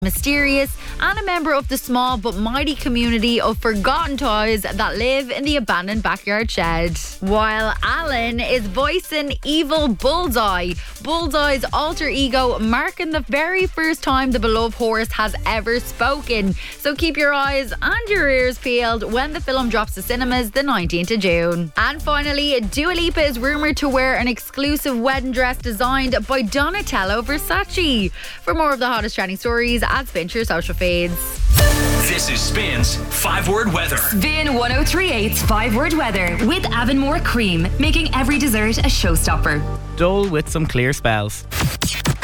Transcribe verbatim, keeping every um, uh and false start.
mysterious and a member of the small but mighty community of forgotten toys that live in the abandoned backyard shed. While Alan is voicing evil Bullseye, Bullseye's alter ego, marking the very first time the beloved horse has ever spoken. So keep your eyes and your ears peeled when the film drops to cinemas the nineteenth of June. And finally, Dua Lipa is rumoured to wear an exclusive wedding dress designed by Donatella Versace. For more of the hottest trending stories, add Spin to your social feeds. This is Spin's five word weather. Spin ten thirty-eight's five word weather with Avonmore Cream, making every dessert a showstopper. Dull with some clear spells.